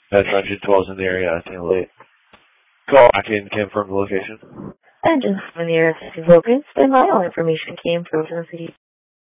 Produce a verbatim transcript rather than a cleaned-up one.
That's Engine twelve is in the area, acting late. Call back in, confirm the location. Engine seven, the area fifteen focus. Stand by, all information came from the city.